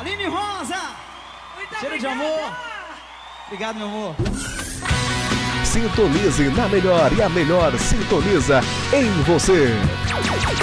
Aline Rosa. Muito Cheiro de obrigada. amor. Obrigado, meu amor. Sintonize na melhor e a melhor sintoniza em você.